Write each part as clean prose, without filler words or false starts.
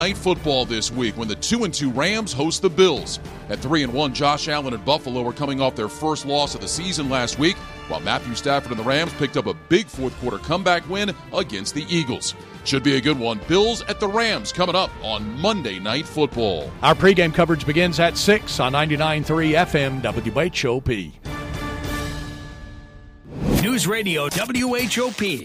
Night football this week when the 2-2 Rams host the Bills. At 3-1, Josh Allen and Buffalo are coming off their first loss of the season last week, while Matthew Stafford and the Rams picked up a big fourth-quarter comeback win against the Eagles. Should be a good one. Bills at the Rams coming up on Monday Night Football. Our pregame coverage begins at 6 on 99.3 FM WHOP. News Radio WHOP.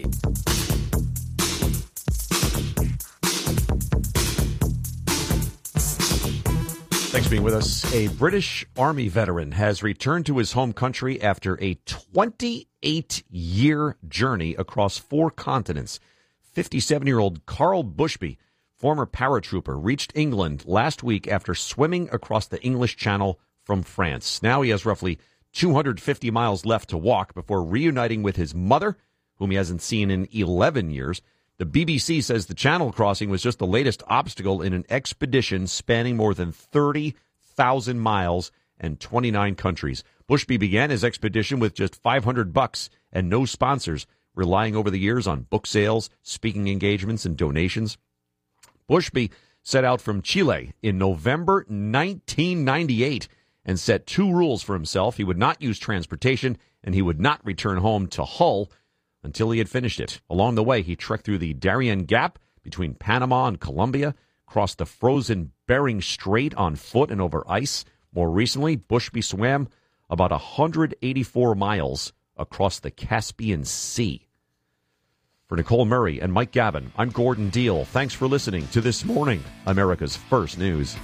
Thanks for being with us. A British Army veteran has returned to his home country after a 28-year journey across 4 continents. 57-year-old Carl Bushby, former paratrooper, reached England last week after swimming across the English Channel from France. Now he has roughly 250 miles left to walk before reuniting with his mother, whom he hasn't seen in 11 years. The BBC says the Channel crossing was just the latest obstacle in an expedition spanning more than 30,000 miles and 29 countries. Bushby began his expedition with just $500 and no sponsors, relying over the years on book sales, speaking engagements, and donations. Bushby set out from Chile in November 1998 and set 2 rules for himself. He would not use transportation, and he would not return home to Hull until he had finished it. Along the way, he trekked through the Darien Gap between Panama and Colombia, crossed the frozen Bering Strait on foot and over ice. More recently, Bushby swam about 184 miles across the Caspian Sea. For Nicole Murray and Mike Gavin, I'm Gordon Deal. Thanks for listening to This Morning, America's First News.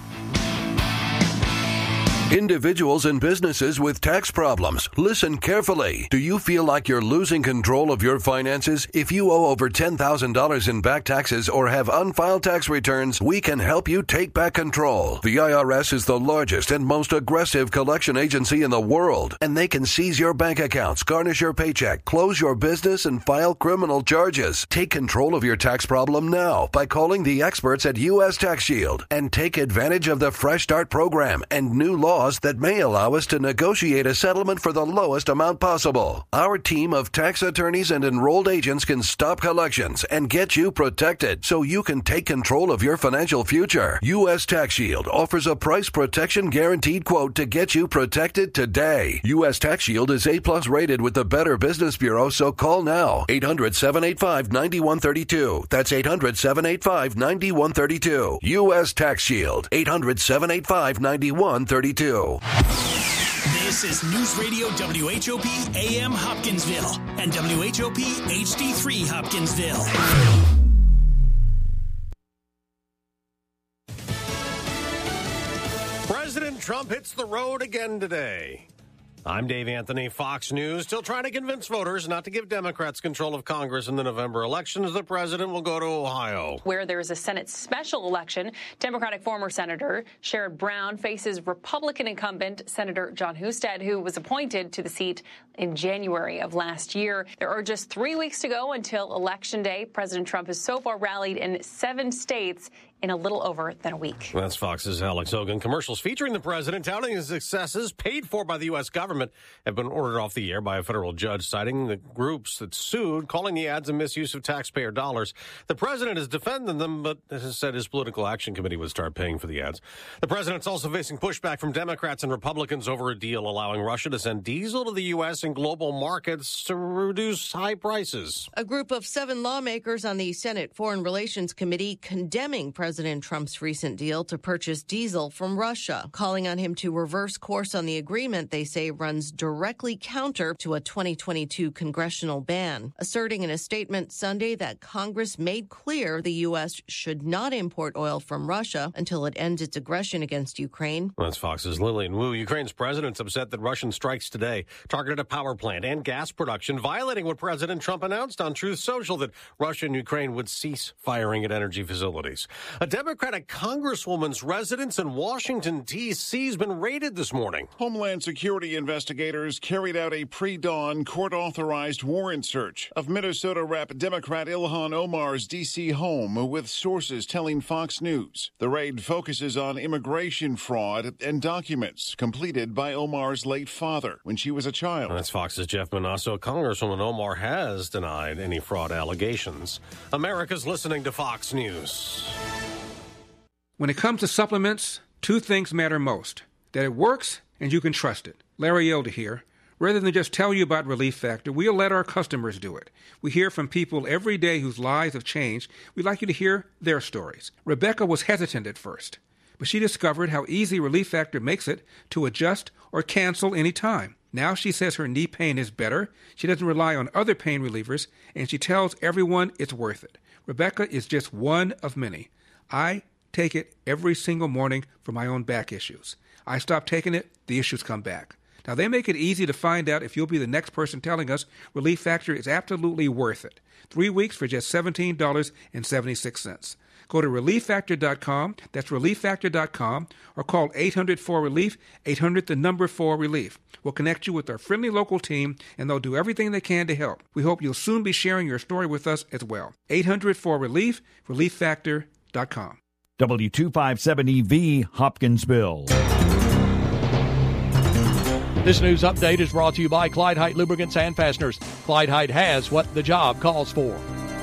Individuals and businesses with tax problems, listen carefully. Do you feel like you're losing control of your finances? If you owe over $10,000 in back taxes or have unfiled tax returns, we can help you take back control. The IRS is the largest and most aggressive collection agency in the world, and they can seize your bank accounts, garnish your paycheck, close your business, and file criminal charges. Take control of your tax problem now by calling the experts at U.S. Tax Shield and take advantage of the Fresh Start program and new laws that may allow us to negotiate a settlement for the lowest amount possible. Our team of tax attorneys and enrolled agents can stop collections and get you protected so you can take control of your financial future. U.S. Tax Shield offers a price protection guaranteed quote to get you protected today. U.S. Tax Shield is A+ rated with the Better Business Bureau, so call now. 800-785-9132. That's 800-785-9132. U.S. Tax Shield. 800-785-9132. This is News Radio WHOP AM Hopkinsville and WHOP HD3 Hopkinsville. President Trump hits the road again today. I'm Dave Anthony, Fox News, still trying to convince voters not to give Democrats control of Congress in the November elections. The president will go to Ohio, where there is a Senate special election. Democratic former Senator Sherrod Brown faces Republican incumbent Senator Jon Husted, who was appointed to the seat in January of last year. There are just 3 weeks to go until Election Day. President Trump has so far rallied in 7 states in a little over than a week. That's Fox's Alex Hogan. Commercials featuring the president touting his successes paid for by the U.S. government have been ordered off the air by a federal judge, citing the groups that sued, calling the ads a misuse of taxpayer dollars. The president has defended them, but has said his political action committee would start paying for the ads. The president's also facing pushback from Democrats and Republicans over a deal allowing Russia to send diesel to the U.S. and global markets to reduce high prices. A group of 7 lawmakers on the Senate Foreign Relations Committee condemning President Trump's recent deal to purchase diesel from Russia, calling on him to reverse course on the agreement they say runs directly counter to a 2022 congressional ban, asserting in a statement Sunday that Congress made clear the U.S. should not import oil from Russia until it ends its aggression against Ukraine. That's Fox's Lillian Wu. Ukraine's president's upset that Russian strikes today targeted a power plant and gas production, violating what President Trump announced on Truth Social, that Russia and Ukraine would cease firing at energy facilities. A Democratic congresswoman's residence in Washington, D.C. has been raided this morning. Homeland Security investigators carried out a pre-dawn court-authorized warrant search of Minnesota Rep. Democrat Ilhan Omar's D.C. home, with sources telling Fox News. The raid focuses on immigration fraud and documents completed by Omar's late father when she was a child. That's Fox's Jeff Manasso. Congresswoman Omar has denied any fraud allegations. America's listening to Fox News. When it comes to supplements, two things matter most: that it works and you can trust it. Larry Elder here. Rather than just tell you about Relief Factor, we'll let our customers do it. We hear from people every day whose lives have changed. We'd like you to hear their stories. Rebecca was hesitant at first, but she discovered how easy Relief Factor makes it to adjust or cancel any time. Now she says her knee pain is better, she doesn't rely on other pain relievers, and she tells everyone it's worth it. Rebecca is just one of many. I take it every single morning for my own back issues. I stop taking it, the issues come back. Now, they make it easy to find out if you'll be the next person telling us Relief Factor is absolutely worth it. 3 weeks for just $17.76. Go to ReliefFactor.com, that's ReliefFactor.com, or call 800-4RELIEF, 800-4RELIEF. We'll connect you with our friendly local team, and they'll do everything they can to help. We hope you'll soon be sharing your story with us as well. 800-4RELIEF, ReliefFactor.com. W257EV, Hopkinsville. This news update is brought to you by Clyde Height Lubricants and Fasteners. Clyde Height has what the job calls for.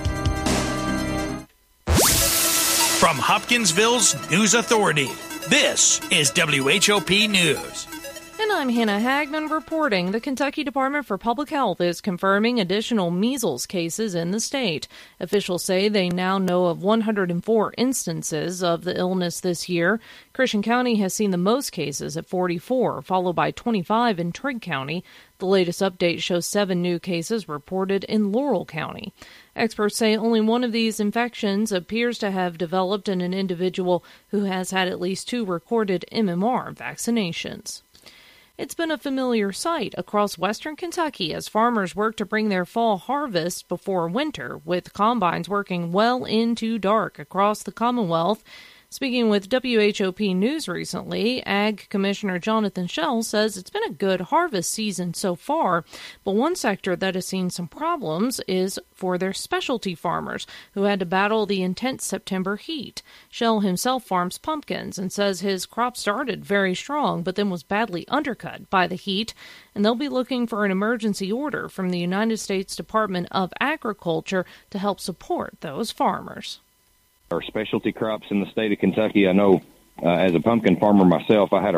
From Hopkinsville's News Authority, this is WHOP News. And I'm Hannah Hagman reporting. The Kentucky Department for Public Health is confirming additional measles cases in the state. Officials say they now know of 104 instances of the illness this year. Christian County has seen the most cases at 44, followed by 25 in Trigg County. The latest update shows 7 new cases reported in Laurel County. Experts say only one of these infections appears to have developed in an individual who has had at least 2 recorded MMR vaccinations. It's been a familiar sight across western Kentucky as farmers work to bring their fall harvest before winter, with combines working well into dark across the Commonwealth. Speaking with WHOP News recently, Ag Commissioner Jonathan Schell says it's been a good harvest season so far, but one sector that has seen some problems is for their specialty farmers who had to battle the intense September heat. Schell himself farms pumpkins and says his crop started very strong but then was badly undercut by the heat, and they'll be looking for an emergency order from the United States Department of Agriculture to help support those farmers. Our specialty crops in the state of Kentucky, I know as a pumpkin farmer myself, I had a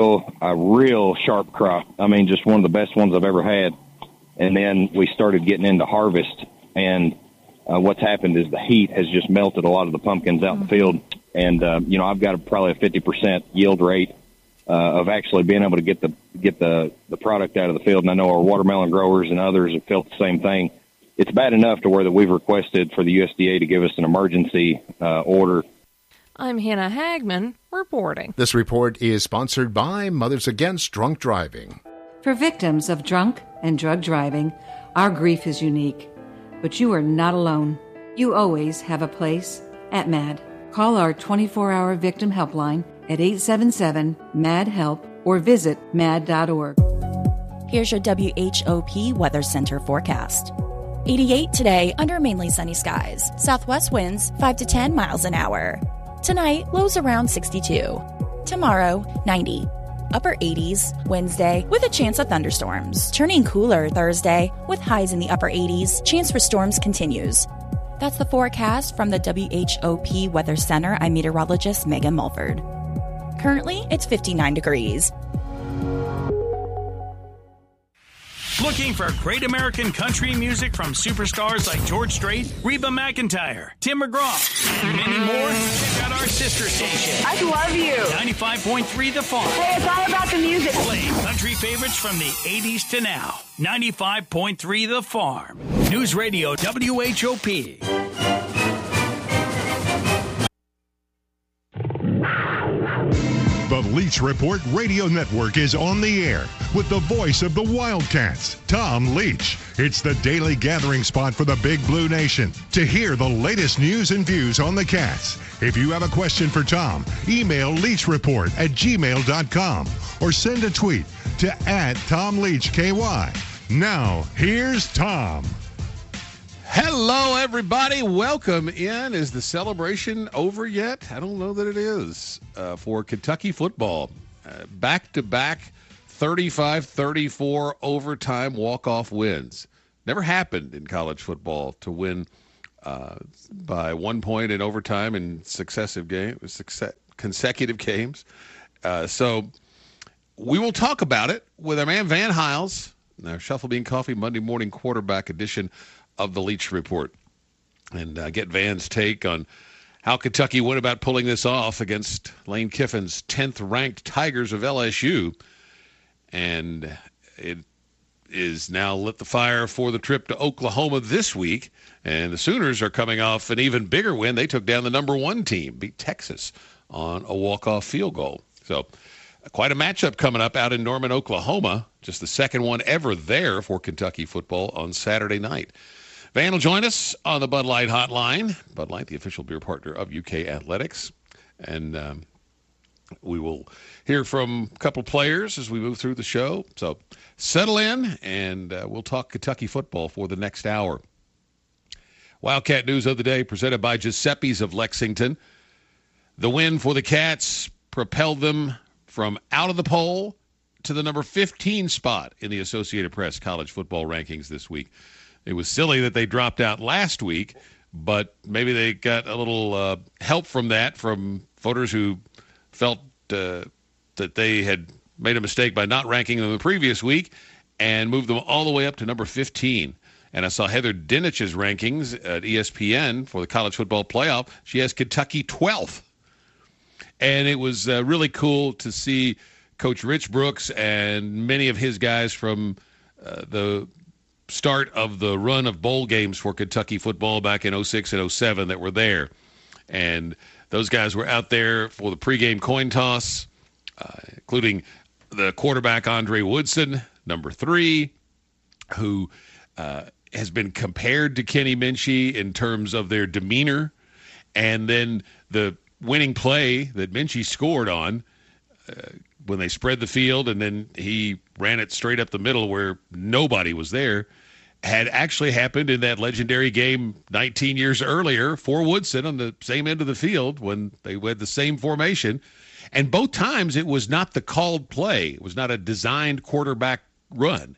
real sharp crop. I mean, just one of the best ones I've ever had. And then we started getting into harvest, and what's happened is the heat has just melted a lot of the pumpkins out in the field. And, I've got probably a 50% yield rate of actually being able to get the product out of the field. And I know our watermelon growers and others have felt the same thing. It's bad enough to where that we've requested for the USDA to give us an emergency order. I'm Hannah Hagman reporting. This report is sponsored by Mothers Against Drunk Driving. For victims of drunk and drug driving, our grief is unique. But you are not alone. You always have a place at MAD. Call our 24-hour victim helpline at 877-MAD-HELP or visit mad.org. Here's your WHOP Weather Center forecast. 88 today under mainly sunny skies. Southwest winds 5 to 10 miles an hour. Tonight, lows around 62. Tomorrow, 90. Upper 80s Wednesday with a chance of thunderstorms. Turning cooler Thursday with highs in the upper 80s. Chance for storms continues. That's the forecast from the WHOP Weather Center. I'm meteorologist Megan Mulford. Currently, it's 59 degrees. Looking for great American country music from superstars like George Strait, Reba McEntire, Tim McGraw, and many more? Check out our sister station. I love you. 95.3 The Farm. Hey, it's all about the music. Playing country favorites from the 80s to now. 95.3 The Farm. News Radio WHOP. The Leach Report Radio Network is on the air with the voice of the Wildcats, Tom Leach. It's the daily gathering spot for the Big Blue Nation to hear the latest news and views on the Cats. If you have a question for Tom, email leachreport@gmail.com or send a tweet to @TomLeachKY. Now, here's Tom. Hello, everybody. Welcome in. Is the celebration over yet? I don't know that it is for Kentucky football. Back-to-back 35-34 overtime walk-off wins. Never happened in college football to win by 1 point in overtime in successive consecutive games. So we will talk about it with our man Van Hiles, our Shuffle Bean Coffee Monday morning quarterback edition of the Leach Report, and get Van's take on how Kentucky went about pulling this off against Lane Kiffin's 10th-ranked Tigers of LSU. And it is now lit the fire for the trip to Oklahoma this week. And the Sooners are coming off an even bigger win. They took down the number 1 team, beat Texas on a walk-off field goal. So quite a matchup coming up out in Norman, Oklahoma. Just the second one ever there for Kentucky football on Saturday night. Van will join us on the Bud Light Hotline. Bud Light, the official beer partner of UK Athletics. And we will hear from a couple players as we move through the show. So settle in, and we'll talk Kentucky football for the next hour. Wildcat News of the Day presented by Giuseppe's of Lexington. The win for the Cats propelled them from out of the poll to the number 15 spot in the Associated Press college football rankings this week. It was silly that they dropped out last week, but maybe they got a little help from that from voters who felt that they had made a mistake by not ranking them the previous week and moved them all the way up to number 15. And I saw Heather Dinich's rankings at ESPN for the college football playoff. She has Kentucky 12th. And it was really cool to see Coach Rich Brooks and many of his guys from the start of the run of bowl games for Kentucky football back in 06 and 07 that were there. And those guys were out there for the pregame coin toss, including the quarterback Andre Woodson, number 3, who has been compared to Kenny Minchey in terms of their demeanor. And then the winning play that Minchey scored on when they spread the field and then he ran it straight up the middle where nobody was there had actually happened in that legendary game 19 years earlier for Woodson on the same end of the field when they had the same formation. And both times it was not the called play. It was not a designed quarterback run.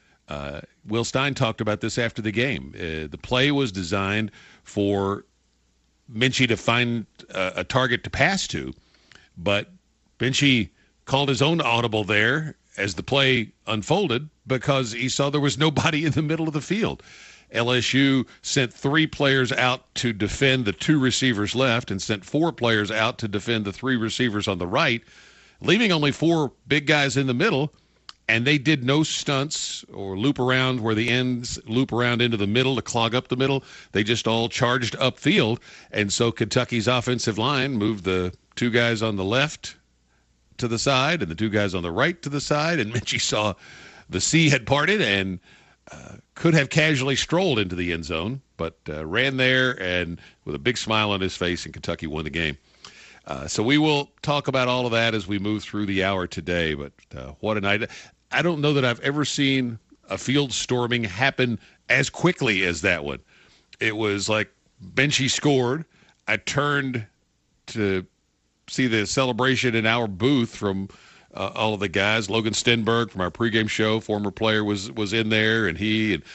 Will Stein talked about this after the game. The play was designed for Minchey to find a target to pass to, but Minchey called his own audible there as the play unfolded because he saw there was nobody in the middle of the field. LSU sent 3 players out to defend the 2 receivers left and sent 4 players out to defend the 3 receivers on the right, leaving only 4 big guys in the middle, and they did no stunts or loop around where the ends loop around into the middle to clog up the middle. They just all charged upfield, and so Kentucky's offensive line moved the 2 guys on the left to the side and the 2 guys on the right to the side, and Minchey saw the sea had parted and could have casually strolled into the end zone, but ran there and with a big smile on his face, and Kentucky won the game. So we will talk about all of that as we move through the hour today, but what a night. I don't know that I've ever seen a field storming happen as quickly as that one. It was like Minchey scored. I turned to see the celebration in our booth from all of the guys. Logan Stenberg from our pregame show, former player, was in there, and he and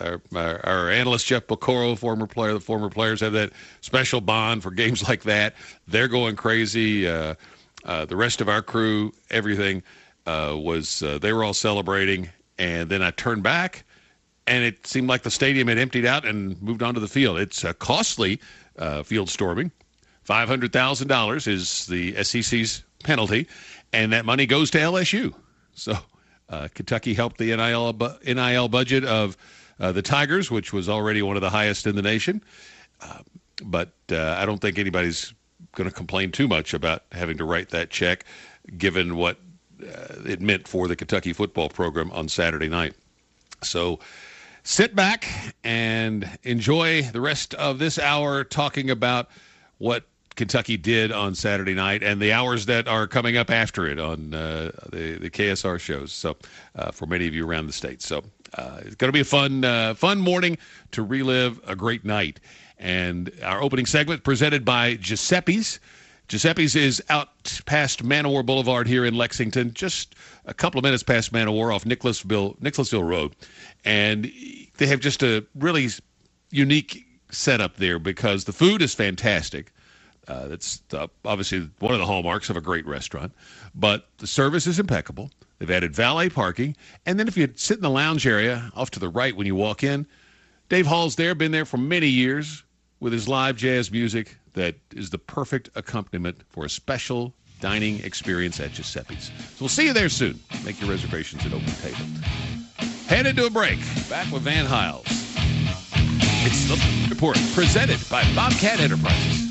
our analyst Jeff Bocoro, former player. The former players have that special bond for games like that. They're going crazy. The rest of our crew, everything they were all celebrating. And then I turned back, and it seemed like the stadium had emptied out and moved onto the field. It's a costly field storming. $500,000 is the SEC's penalty, and that money goes to LSU. So Kentucky helped the NIL budget of the Tigers, which was already one of the highest in the nation. But I don't think anybody's going to complain too much about having to write that check, given what it meant for the Kentucky football program on Saturday night. So sit back and enjoy the rest of this hour talking about what Kentucky did on Saturday night and the hours that are coming up after it on the KSR shows. So for many of you around the state. So it's going to be a fun morning to relive a great night. And our opening segment presented by Giuseppe's. Giuseppe's is out past Man-O-War Boulevard here in Lexington, just a couple of minutes past Man-O-War off Nicholasville Road. And they have just a really unique setup there because the food is fantastic. That's obviously one of the hallmarks of a great restaurant. But the service is impeccable. They've added valet parking. And then if you sit in the lounge area off to the right when you walk in, Dave Hall's there, been there for many years with his live jazz music that is the perfect accompaniment for a special dining experience at Giuseppe's. So we'll see you there soon. Make your reservations at Open Table. Headed to a break. Back with Van Hiles. It's the report presented by Bobcat Enterprises.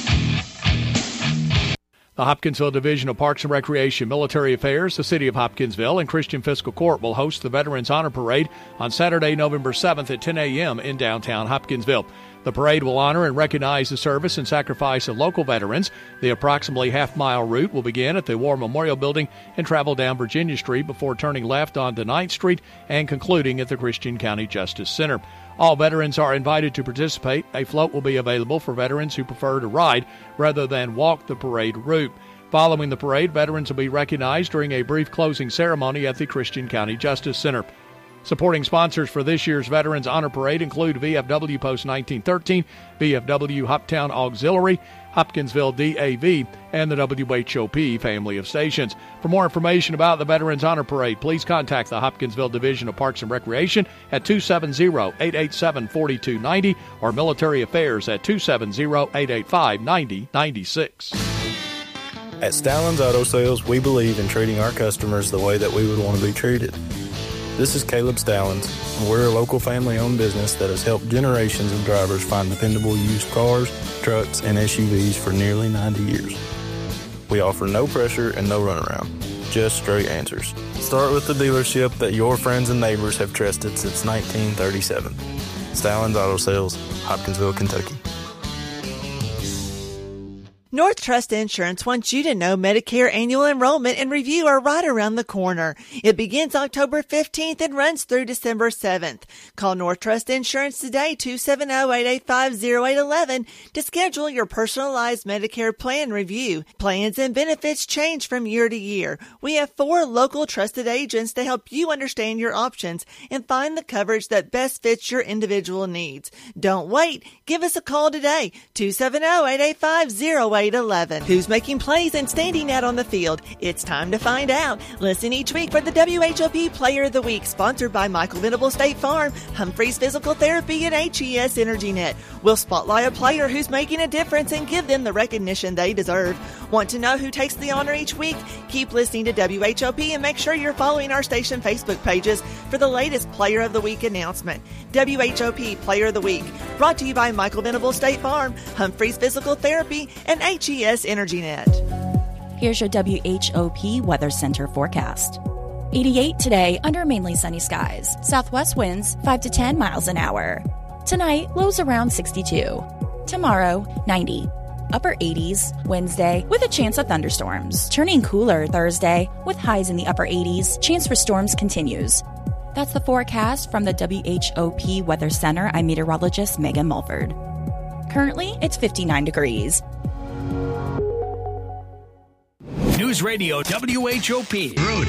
The Hopkinsville Division of Parks and Recreation, Military Affairs, the City of Hopkinsville, and Christian Fiscal Court will host the Veterans Honor Parade on Saturday, November 7th at 10 a.m. in downtown Hopkinsville. The parade will honor and recognize the service and sacrifice of local veterans. The approximately half-mile route will begin at the War Memorial Building and travel down Virginia Street before turning left onto 9th Street and concluding at the Christian County Justice Center. All veterans are invited to participate. A float will be available for veterans who prefer to ride rather than walk the parade route. Following the parade, veterans will be recognized during a brief closing ceremony at the Christian County Justice Center. Supporting sponsors for this year's Veterans Honor Parade include VFW Post 1913, VFW Hoptown Auxiliary, Hopkinsville DAV, and the WHOP family of stations. For more information about the Veterans Honor Parade, please contact the Hopkinsville Division of Parks and Recreation at 270-887-4290 or Military Affairs at 270-885-9096. At Stallings Auto Sales, we believe in treating our customers the way that we would want to be treated. This is Caleb Stallings, and we're a local family-owned business that has helped generations of drivers find dependable used cars, trucks, and SUVs for nearly 90 years. We offer no pressure and no runaround, just straight answers. Start with the dealership that your friends and neighbors have trusted since 1937. Stallings Auto Sales, Hopkinsville, Kentucky. North Trust Insurance wants you to know Medicare annual enrollment and review are right around the corner. It begins October 15th and runs through December 7th. Call North Trust Insurance today, 270-885-0811, to schedule your personalized Medicare plan review. Plans and benefits change from year to year. We have 4 local trusted agents to help you understand your options and find the coverage that best fits your individual needs. Don't wait. Give us a call today, 270-885-0811. Who's making plays and standing out on the field? It's time to find out. Listen each week for the WHOP Player of the Week, sponsored by Michael Venable State Farm, Humphreys Physical Therapy, and HES Energy Net. We'll spotlight a player who's making a difference and give them the recognition they deserve. Want to know who takes the honor each week? Keep listening to WHOP and make sure you're following our station Facebook pages for the latest Player of the Week announcement. WHOP Player of the Week, brought to you by Michael Venable State Farm, Humphreys Physical Therapy, and HES Energy Net. Here's your WHOP Weather Center forecast. 88 today under mainly sunny skies. Southwest winds 5 to 10 miles an hour. Tonight, lows around 62. Tomorrow, 90. Upper 80s Wednesday with a chance of thunderstorms. Turning cooler Thursday with highs in the upper 80s. Chance for storms continues. That's the forecast from the WHOP Weather Center. I'm meteorologist Megan Mulford. Currently, it's 59 degrees. News Radio WHOP. Rude.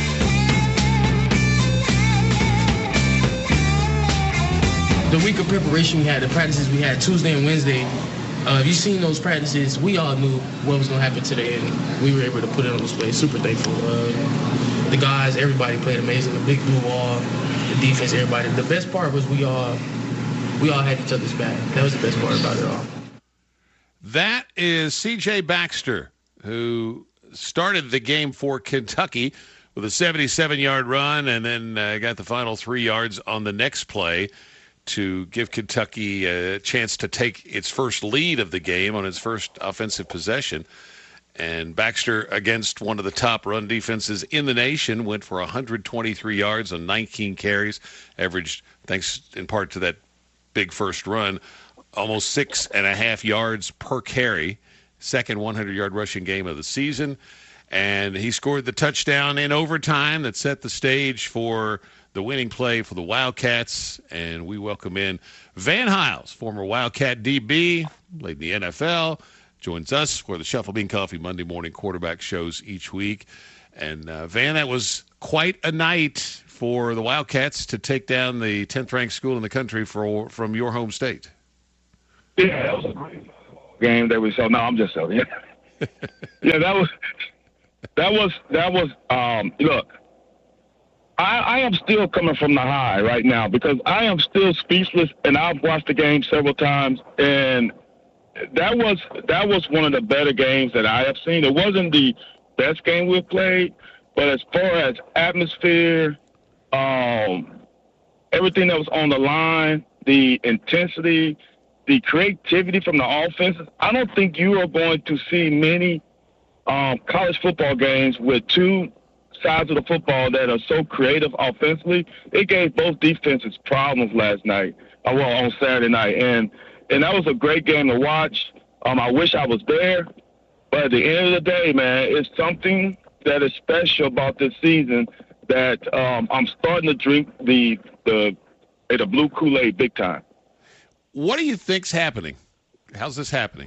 The week of preparation we had, the practices we had Tuesday and Wednesday, if you've seen those practices, we all knew what was going to happen today, and we were able to put it on display. Super thankful. The guys, everybody played amazing. The big blue wall, the defense, everybody. The best part was we all had each other's back. That was the best part about it all. That is C.J. Baxter, who started the game for Kentucky with a 77-yard run and then got the final 3 yards on the next play to give Kentucky a chance to take its first lead of the game on its first offensive possession. And Baxter, against one of the top run defenses in the nation, went for 123 yards on 19 carries, averaged, thanks in part to that big first run, almost 6.5 yards per carry. Second 100-yard rushing game of the season. And he scored the touchdown in overtime that set the stage for the winning play for the Wildcats. And we welcome in Van Hiles, former Wildcat DB, played in the NFL, joins us for the Shuffle Bean Coffee Monday morning quarterback shows each week. And Van, that was quite a night for the Wildcats to take down the 10th-ranked school in the country from your home state. Yeah, that was a great game that we saw. No, I'm just saying. Yeah, that was. Look, I am still coming from the high right now because I am still speechless, and I've watched the game several times, and that was one of the better games that I have seen. It wasn't the best game we've played, but as far as atmosphere, everything that was on the line, the intensity, the creativity from the offenses, I don't think you are going to see many college football games with two sides of the football that are so creative offensively. It gave both defenses problems last night, on Saturday night, and that was a great game to watch. I wish I was there, but at the end of the day, man, it's something that is special about this season that I'm starting to drink the blue Kool-Aid big time. What do you think's happening? How's this happening?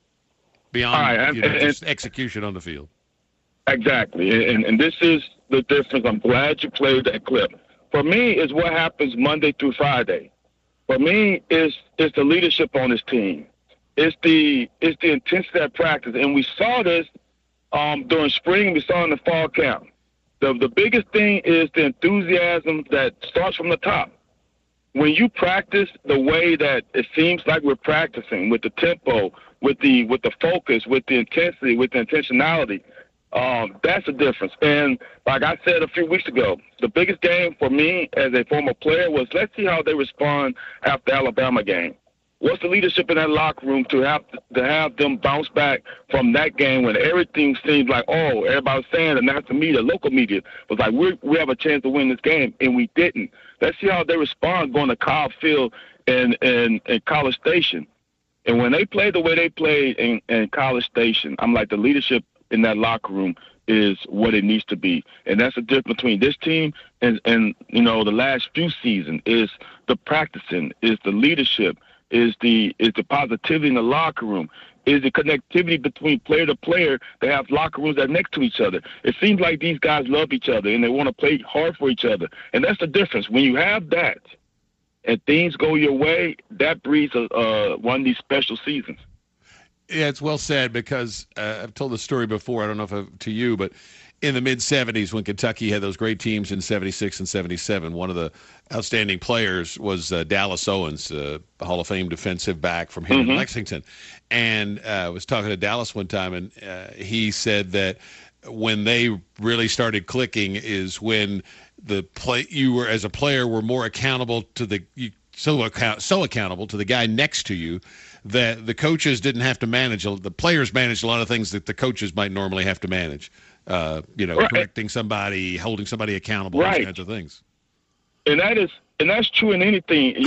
Beyond just execution on the field. Exactly, and this is the difference. I'm glad you played that clip. For me, it's what happens Monday through Friday. For me, it's the leadership on this team. It's the intensity at practice, and we saw this during spring. We saw in the fall camp. The biggest thing is the enthusiasm that starts from the top. When you practice the way that it seems like we're practicing, with the tempo, with the focus, with the intensity, with the intentionality, that's the difference. And like I said a few weeks ago, the biggest game for me as a former player was, let's see how they respond after the Alabama game. What's the leadership in that locker room to have them bounce back from that game when everything seemed like, oh, everybody was saying, the national media, local media was like, we have a chance to win this game, and we didn't. Let's see how they respond going to Cobb Field and College Station. And when they played the way they played in College Station, I'm like, the leadership in that locker room is what it needs to be. And that's the difference between this team and the last few seasons, is the practicing, is the leadership, is the positivity in the locker room, is the connectivity between player to player. They have locker rooms that are next to each other. It seems like these guys love each other and they want to play hard for each other. And that's the difference. When you have that and things go your way, that breeds one of these special seasons. Yeah, it's well said, because I've told the story before, I don't know if to you, but in the mid-'70s when Kentucky had those great teams in 76 and 77, one of the outstanding players was Dallas Owens, Hall of Fame defensive back from here in Lexington. And I was talking to Dallas one time, and he said that when they really started clicking is when you were, as a player, were more accountable to so accountable to the guy next to you that the coaches didn't have to manage. The players managed a lot of things that the coaches might normally have to manage. Right. Correcting somebody, holding somebody accountable, those kinds of things. And that's true in anything.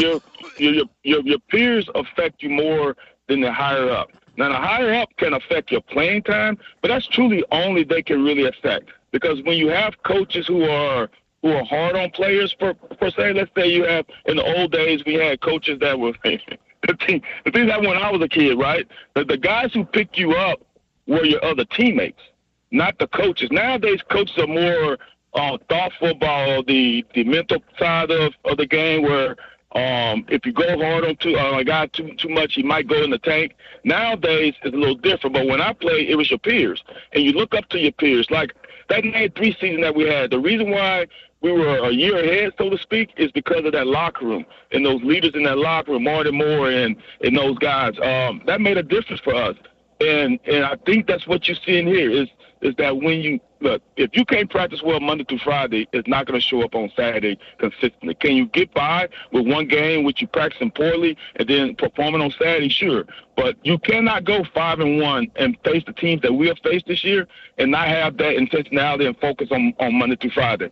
Your peers affect you more than the higher up. Now, the higher up can affect your playing time, but that's truly only they can really affect. Because when you have coaches who are hard on players, per se, let's say you have, in the old days, we had coaches that were the thing that when I was a kid, right? The guys who picked you up were your other teammates, not the coaches. Nowadays, coaches are more thoughtful about the mental side of the game, where if you go hard on a guy too much, he might go in the tank. Nowadays, it's a little different. But when I played, it was your peers, and you look up to your peers. Like that 93 season that we had, the reason why we were a year ahead, so to speak, is because of that locker room and those leaders in that locker room, Marty Moore and those guys. That made a difference for us. And I think that's what you see in here is that when you look, if you can't practice well Monday through Friday, it's not going to show up on Saturday consistently. Can you get by with one game which you practicing poorly and then performing on Saturday? Sure. But you cannot go 5-1 and face the teams that we have faced this year and not have that intentionality and focus on Monday through Friday.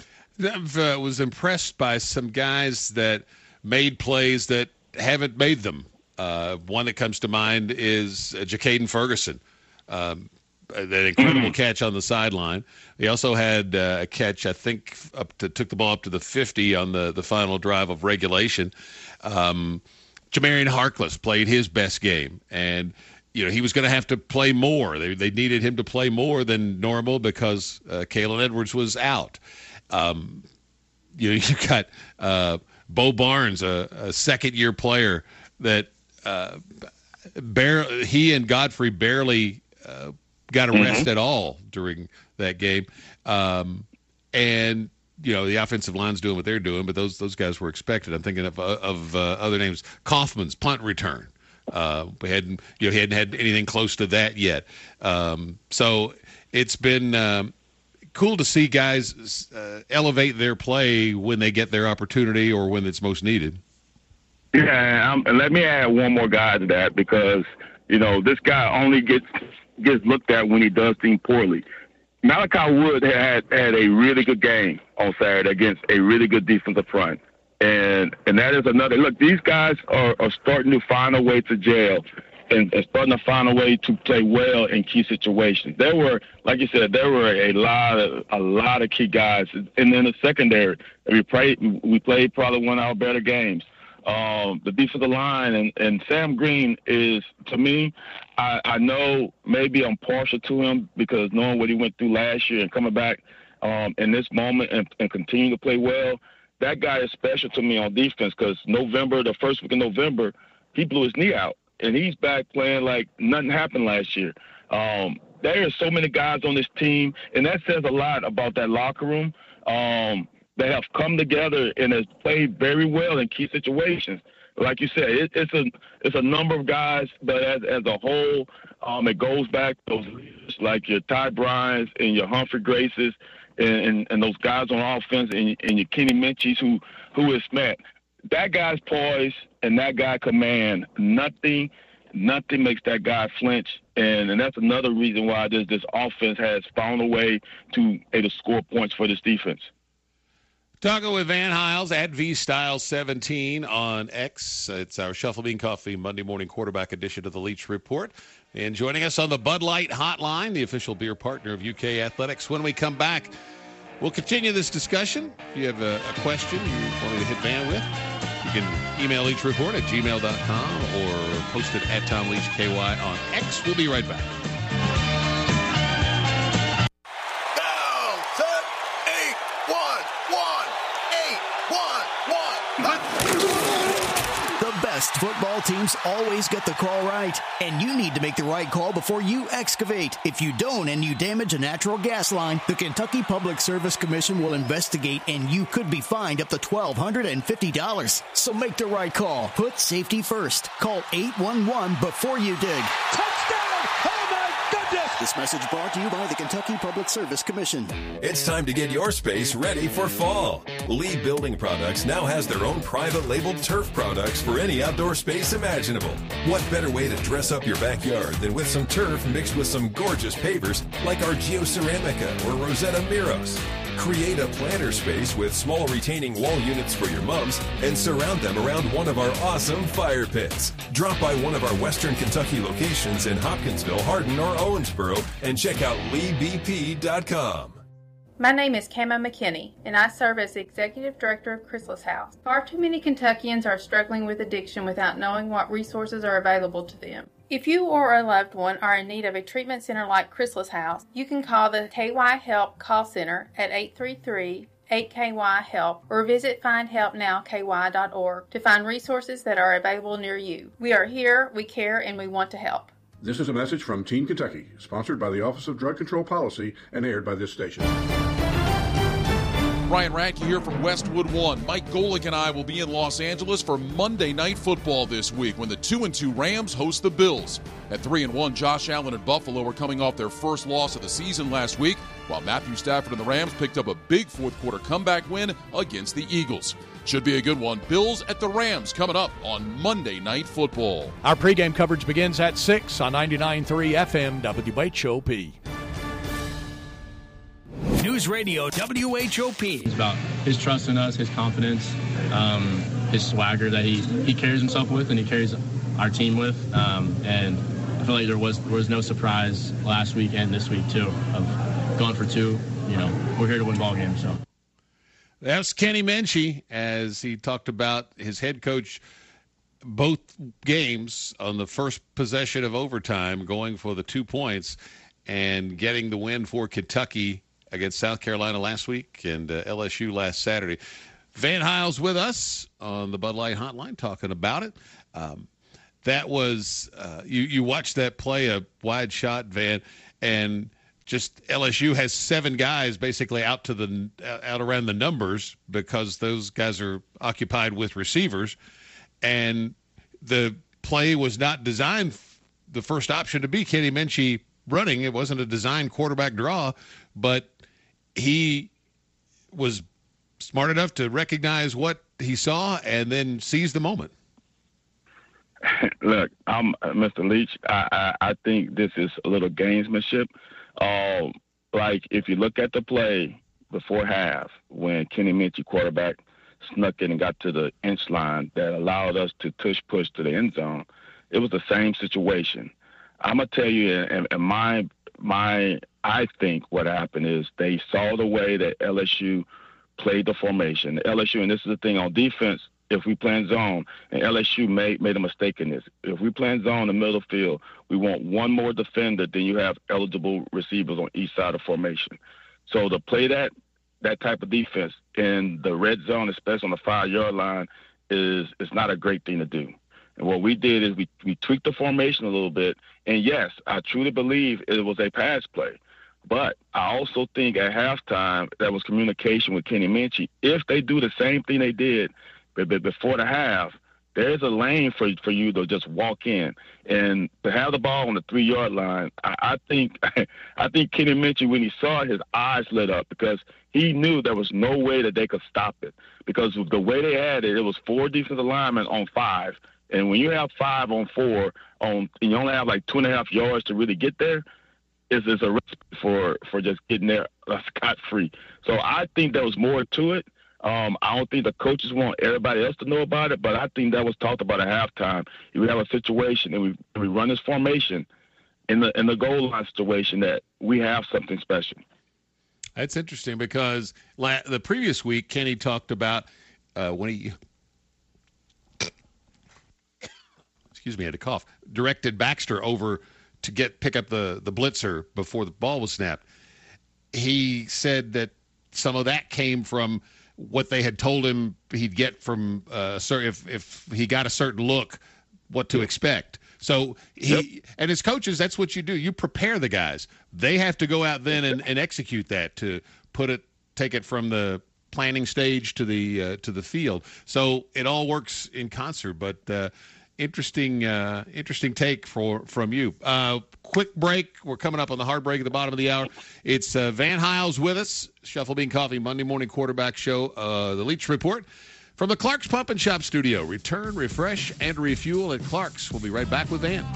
I was impressed by some guys that made plays that haven't made them. One that comes to mind is Ja'Caden Ferguson. That incredible catch on the sideline. He also had a catch, I think, took the ball up to the 50 on the final drive of regulation. Jamarian Harkless played his best game, and he was going to have to play more. They needed him to play more than normal because Kalen Edwards was out. You got Bo Barnes, a second-year player that he and Godfrey barely got a rest at all during that game. And the offensive line's doing what they're doing, but those guys were expected. I'm thinking of other names. Kaufman's punt return. We hadn't had anything close to that yet. So it's been cool to see guys elevate their play when they get their opportunity or when it's most needed. Yeah, and let me add one more guy to that because this guy only gets looked at when he does things poorly. Malachi Wood had a really good game on Saturday against a really good defensive front. And that is another – look, these guys are starting to find a way to gel and starting to find a way to play well in key situations. There were, like you said, a lot of key guys. And then the secondary, we played probably one of our better games. The defensive line and Sam Green is, to me, I know maybe I'm partial to him because knowing what he went through last year and coming back in this moment and continue to play well, that guy is special to me on defense because the first week of November, he blew his knee out, and he's back playing like nothing happened last year. There are so many guys on this team, and that says a lot about that locker room. They have come together and has played very well in key situations. Like you said, it's a number of guys, but as a whole, it goes back to those leaders like your Ty Bryans and your Humphrey Graces and those guys on offense and your Kenny Minchie's who is smart. That guy's poise and that guy command. Nothing makes that guy flinch, and that's another reason why this offense has found a way to score points for this defense. Talking with Van Hiles at VStyle17 on X. It's our Shuffle Bean Coffee Monday morning quarterback edition of the Leach Report. And joining us on the Bud Light Hotline, the official beer partner of UK Athletics. When we come back, we'll continue this discussion. If you have a question you want me to hit Van with, you can email leachreport@gmail.com or post it at Tom Leach KY on X. We'll be right back. Best football teams always get the call right, and you need to make the right call before you excavate. If you don't and you damage a natural gas line, the Kentucky Public Service Commission will investigate, and you could be fined up to $1,250. So make the right call. Put safety first. Call 811 before you dig. Touchdown! Oh my goodness! This message brought to you by the Kentucky Public Service Commission. It's time to get your space ready for fall. Lee Building Products now has their own private labeled turf products for any outdoor space imaginable. What better way to dress up your backyard than with some turf mixed with some gorgeous pavers like our Geoceramica or Rosetta Miros. Create a planter space with small retaining wall units for your mums and surround them around one of our awesome fire pits. Drop by one of our Western Kentucky locations in Hopkinsville, Hardin, or Owensboro and check out leebp.com. My name is Camo McKinney, and I serve as the Executive Director of Chrysalis House. Far too many Kentuckians are struggling with addiction without knowing what resources are available to them. If you or a loved one are in need of a treatment center like Chrysalis House, you can call the KY Help call center at 833-8KY-HELP or visit findhelpnowky.org to find resources that are available near you. We are here, we care, and we want to help. This is a message from Teen Kentucky, sponsored by the Office of Drug Control Policy and aired by this station. Ryan Radke here from Westwood One. Mike Golick and I will be in Los Angeles for Monday Night Football this week when the 2-2 Rams host the Bills. At 3-1, Josh Allen and Buffalo are coming off their first loss of the season last week, while Matthew Stafford and the Rams picked up a big fourth-quarter comeback win against the Eagles. Should be a good one. Bills at the Rams coming up on Monday Night Football. Our pregame coverage begins at 6 on 99.3 FM WHOP. News Radio WHOP. It's about his trust in us, his confidence, his swagger that he carries himself with and he carries our team with. And I feel like there was no surprise last week and this week, too, of going for two. You know, we're here to win ball games, so. That's Kenny Minchie as he talked about his head coach both games on the first possession of overtime going for the 2 points and getting the win for Kentucky against South Carolina last week and LSU last Saturday. Van Hiles with us on the Bud Light Hotline talking about it. that was you watch that play, a wide shot, Van, and just LSU has 7 guys basically out around the numbers because those guys are occupied with receivers, and the play was not designed the first option to be Kenny Minchey running. It wasn't a designed quarterback draw, but he was smart enough to recognize what he saw and then seize the moment. Look, I'm Mr. Leach. I think this is a little gamesmanship. Like if you look at the play before half, when Kenny Minchey quarterback snuck in and got to the inch line that allowed us to push to the end zone, it was the same situation. I'm gonna tell you, and I think what happened is they saw the way that LSU played the formation. LSU, and this is the thing on defense, if we play in zone, and LSU made a mistake in this. If we play in zone in the middle of the field, we want one more defender than you have eligible receivers on each side of formation. So to play that type of defense in the red zone, especially on the 5-yard line, is not a great thing to do. And what we did is we tweaked the formation a little bit. And yes, I truly believe it was a pass play. But I also think at halftime there was communication with Kenny Minchey. If they do the same thing they did before the half, there's a lane for you to just walk in. And to have the ball on the 3-yard line, I think Kenny Minchey, when he saw it, his eyes lit up because he knew there was no way that they could stop it. Because the way they had it, it was 4 defensive linemen on 5. And when you have 5 on 4, and you only have like 2.5 yards to really get there, it's a risk for just getting there scot-free. So I think there was more to it. I don't think the coaches want everybody else to know about it, but I think that was talked about at halftime. If we have a situation and we run this formation in the goal line situation, that we have something special. That's interesting because the previous week, Kenny talked about when he excuse me, I had to cough, directed Baxter over to pick up the blitzer before the ball was snapped. He said that some of that came from what they had told him he'd get from if he got a certain look, what to expect. So and his coaches, that's what you do. You prepare the guys. They have to go out then and execute that to take it from the planning stage to the field. So it all works in concert. But interesting take from you. Quick break. We're coming up on the hard break at the bottom of the hour. It's Van Hiles with us. Shuffle Bean Coffee Monday morning quarterback show. The Leach Report from the Clark's Pump and Shop studio. Return, refresh, and refuel at Clark's. We'll be right back with Van.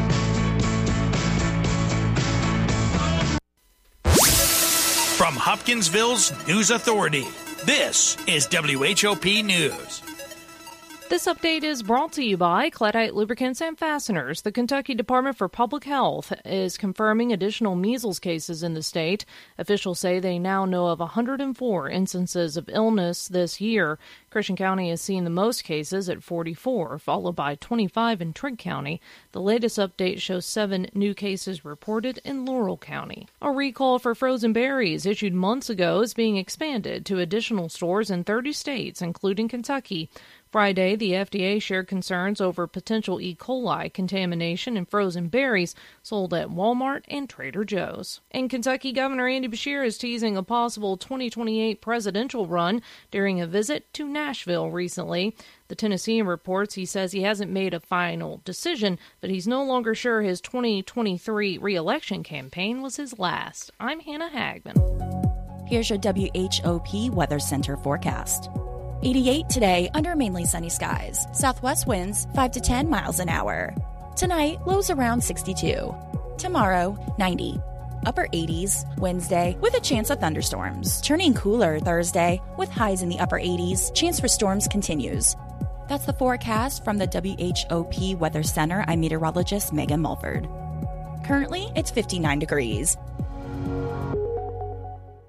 From Hopkinsville's News Authority, this is WHOP News. This update is brought to you by Cleddite Lubricants and Fasteners. The Kentucky Department for Public Health is confirming additional measles cases in the state. Officials say they now know of 104 instances of illness this year. Christian County has seen the most cases at 44, followed by 25 in Trigg County. The latest update shows 7 new cases reported in Laurel County. A recall for frozen berries issued months ago is being expanded to additional stores in 30 states, including Kentucky. Friday, the FDA shared concerns over potential E. coli contamination in frozen berries sold at Walmart and Trader Joe's. And Kentucky Governor Andy Beshear is teasing a possible 2028 presidential run during a visit to Nashville recently. The Tennessean reports he says he hasn't made a final decision, but he's no longer sure his 2023 re-election campaign was his last. I'm Hannah Hagman. Here's your WHOP Weather Center forecast. 88 today under mainly sunny skies. Southwest winds 5 to 10 miles an hour. Tonight, lows around 62. Tomorrow, 90. Upper 80s Wednesday with a chance of thunderstorms. Turning cooler Thursday with highs in the upper 80s. Chance for storms continues. That's the forecast from the WHOP Weather Center. I'm meteorologist Megan Mulford. Currently, it's 59 degrees.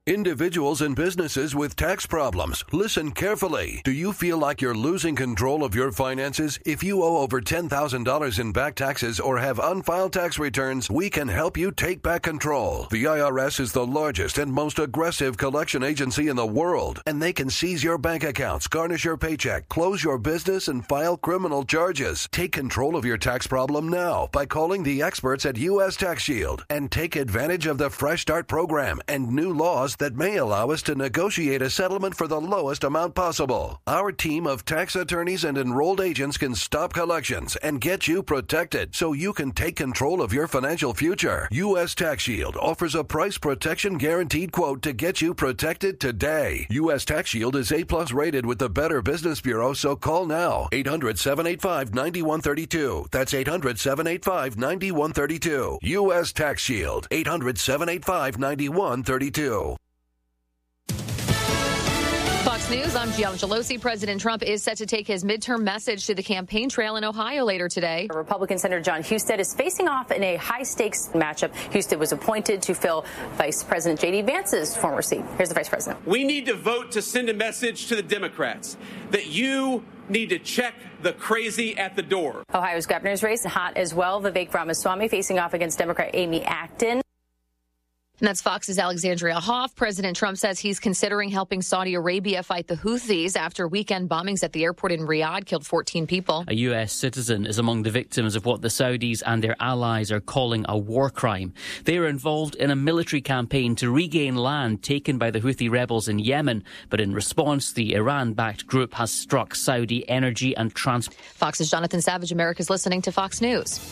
Individuals and businesses with tax problems, listen carefully. Do you feel like you're losing control of your finances? If you owe over $10,000 in back taxes or have unfiled tax returns, we can help you take back control. The IRS is the largest and most aggressive collection agency in the world, and they can seize your bank accounts, garnish your paycheck, close your business, and file criminal charges. Take control of your tax problem now by calling the experts at U.S. Tax Shield and take advantage of the Fresh Start program and new laws that may allow us to negotiate a settlement for the lowest amount possible. Our team of tax attorneys and enrolled agents can stop collections and get you protected so you can take control of your financial future. U.S. Tax Shield offers a price protection guaranteed quote to get you protected today. U.S. Tax Shield is A+ rated with the Better Business Bureau, so call now. 800-785-9132. That's 800-785-9132. U.S. Tax Shield. 800-785-9132. Fox News, I'm Gianna Gelosi. President Trump is set to take his midterm message to the campaign trail in Ohio later today. Republican Senator John Husted is facing off in a high-stakes matchup. Husted was appointed to fill Vice President J.D. Vance's former seat. Here's the Vice President. We need to vote to send a message to the Democrats that you need to check the crazy at the door. Ohio's governor's race hot as well. Vivek Ramaswamy facing off against Democrat Amy Acton. And that's Fox's Alexandria Hoff. President Trump says he's considering helping Saudi Arabia fight the Houthis after weekend bombings at the airport in Riyadh killed 14 people. A U.S. citizen is among the victims of what the Saudis and their allies are calling a war crime. They are involved in a military campaign to regain land taken by the Houthi rebels in Yemen. But in response, the Iran-backed group has struck Saudi energy and transport. Fox's Jonathan Savage. America's listening to Fox News.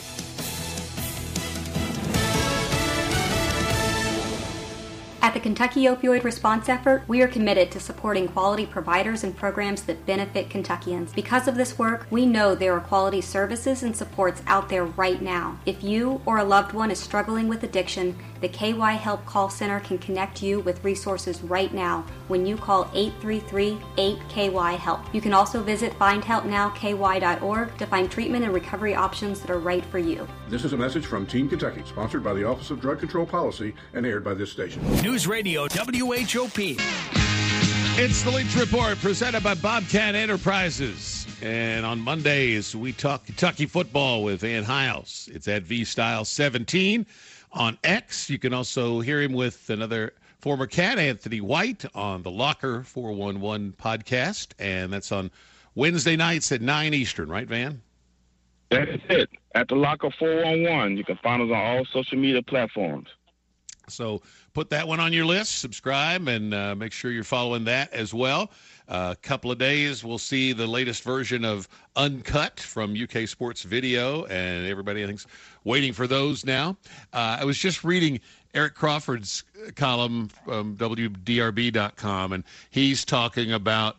At the Kentucky Opioid Response Effort, we are committed to supporting quality providers and programs that benefit Kentuckians. Because of this work, we know there are quality services and supports out there right now. If you or a loved one is struggling with addiction, the KY Help Call Center can connect you with resources right now when you call 833-8KY-HELP. You can also visit findhelpnowky.org to find treatment and recovery options that are right for you. This is a message from Team Kentucky, sponsored by the Office of Drug Control Policy and aired by this station. News Radio WHOP. It's the Leach Report presented by Bobcat Enterprises. And on Mondays, we talk Kentucky football with Ann Hiles. It's at VStyle17 on X. You can also hear him with another former Cat, Anthony White, on the Locker 411 podcast. And that's on Wednesday nights at 9 Eastern, right, Van? That's it. At the Locker 411. You can find us on all social media platforms. So put that one on your list, subscribe, and make sure you're following that as well. A couple of days, we'll see the latest version of Uncut from UK Sports Video, and everybody, I think, is waiting for those now. I was just reading Eric Crawford's column from WDRB.com, and he's talking about